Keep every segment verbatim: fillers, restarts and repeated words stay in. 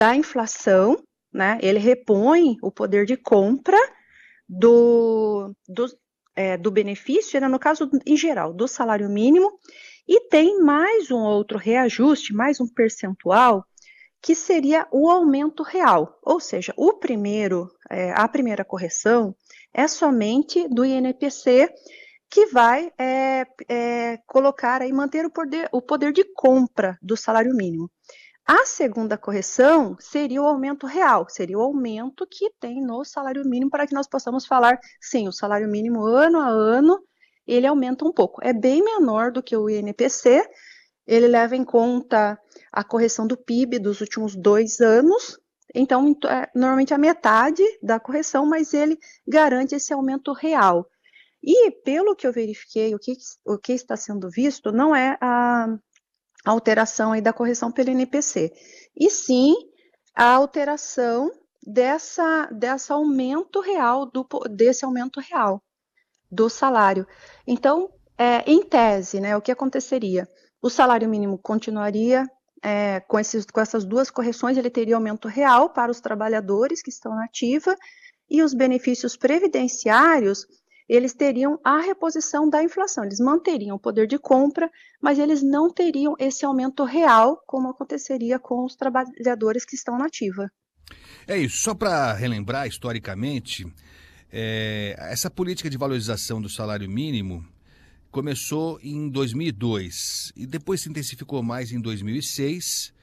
da inflação, né? Ele repõe o poder de compra do, do, é, do benefício, né? No caso, em geral, do salário mínimo, e tem mais um outro reajuste, mais um percentual, que seria o aumento real. Ou seja, o primeiro, é, a primeira correção é somente do I N P C, que vai é, é, colocar aí, manter o poder, o poder de compra do salário mínimo. A segunda correção seria o aumento real, seria o aumento que tem no salário mínimo, para que nós possamos falar, sim, o salário mínimo ano a ano, ele aumenta um pouco. É bem menor do que o I N P C, ele leva em conta a correção do P I B dos últimos dois anos, então, é, normalmente a metade da correção, mas ele garante esse aumento real. E, pelo que eu verifiquei, o que, o que está sendo visto não é a a alteração aí da correção pelo I N P C, e sim a alteração dessa, dessa aumento real, do, desse aumento real do salário. Então, é, em tese, né, o que aconteceria? O salário mínimo continuaria é, com, esses, com essas duas correções, ele teria aumento real para os trabalhadores que estão na ativa, e os benefícios previdenciários, eles teriam a reposição da inflação, eles manteriam o poder de compra, mas eles não teriam esse aumento real, como aconteceria com os trabalhadores que estão na ativa. É isso, só para relembrar historicamente, é, essa política de valorização do salário mínimo começou em dois mil e dois e depois se intensificou mais em dois mil e seis.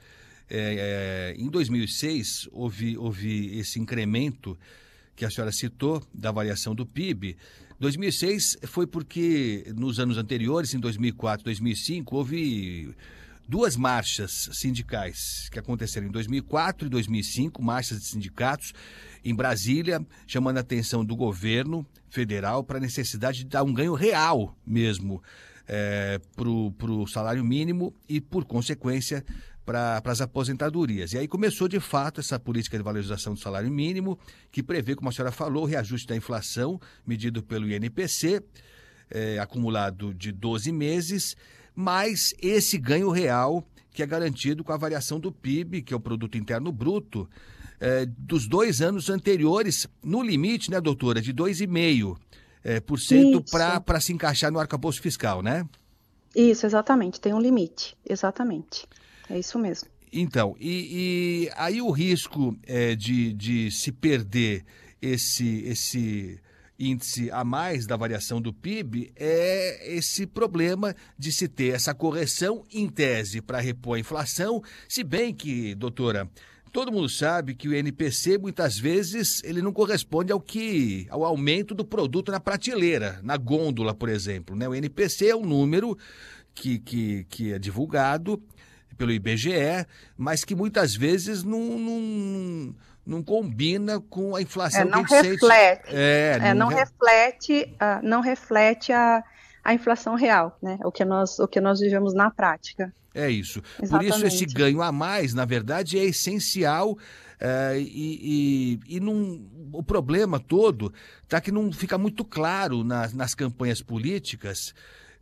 É, é, em dois mil e seis houve, houve esse incremento que a senhora citou da variação do P I B. dois mil e seis foi porque nos anos anteriores, em dois mil e quatro, dois mil e cinco, houve duas marchas sindicais que aconteceram em dois mil e quatro e dois mil e cinco, marchas de sindicatos em Brasília, chamando a atenção do governo federal para a necessidade de dar um ganho real mesmo é, para o salário mínimo e, por consequência, para as aposentadorias. E aí começou, de fato, essa política de valorização do salário mínimo, que prevê, como a senhora falou, o reajuste da inflação, medido pelo I N P C, é, acumulado de doze meses, mais esse ganho real que é garantido com a variação do P I B, que é o Produto Interno Bruto, é, dos dois anos anteriores, no limite, né, doutora, de dois vírgula cinco por cento para se encaixar no arcabouço fiscal, né? Isso, exatamente, tem um limite, exatamente. É isso mesmo. Então, e, e aí o risco é, de, de se perder esse, esse índice a mais da variação do P I B é esse problema de se ter essa correção em tese para repor a inflação, se bem que, doutora, todo mundo sabe que o I N P C muitas vezes ele não corresponde ao que ao aumento do produto na prateleira, na gôndola, por exemplo, né? O I N P C é um número que, que, que é divulgado pelo I B G E, mas que muitas vezes não, não, não combina com a inflação é, não que a gente reflete, sente. É, é, não, não re... reflete, uh, não reflete a, a inflação real, né? O que nós, o que nós vivemos na prática. É isso. Exatamente. Por isso esse ganho a mais, na verdade, é essencial uh, e, e, e não, o problema todo está que não fica muito claro na, nas campanhas políticas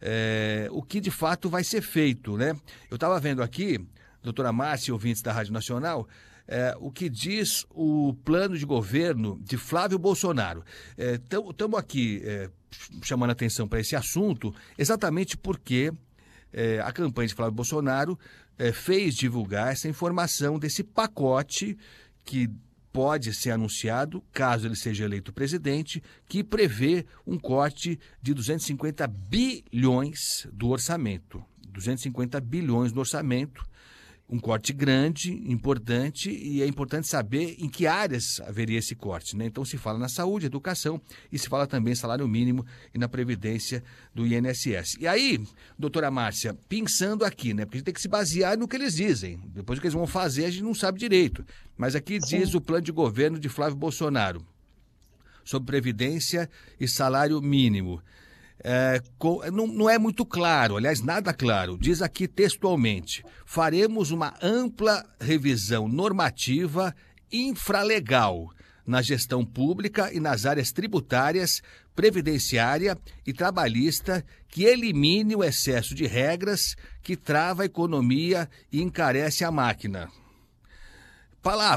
É, o que de fato vai ser feito, né? Eu estava vendo aqui, doutora Márcia, ouvintes da Rádio Nacional, é, o que diz o plano de governo de Flávio Bolsonaro. Estamos é, aqui é, chamando atenção para esse assunto, exatamente porque é, a campanha de Flávio Bolsonaro é, fez divulgar essa informação desse pacote que pode ser anunciado, caso ele seja eleito presidente, que prevê um corte de duzentos e cinquenta bilhões do orçamento. duzentos e cinquenta bilhões do orçamento, um corte grande, importante, e é importante saber em que áreas haveria esse corte, né? Então se fala na saúde, educação, e se fala também salário mínimo e na previdência do I N S S. E aí, doutora Márcia, pensando aqui, né? Porque a gente tem que se basear no que eles dizem. Depois o que eles vão fazer a gente não sabe direito. Mas aqui Sim. diz o plano de governo de Flávio Bolsonaro sobre previdência e salário mínimo. É, não, não é muito claro, aliás, nada claro. Diz aqui textualmente: faremos uma ampla revisão normativa infralegal na gestão pública e nas áreas tributárias, previdenciária e trabalhista, que elimine o excesso de regras que trava a economia e encarece a máquina. Palavra.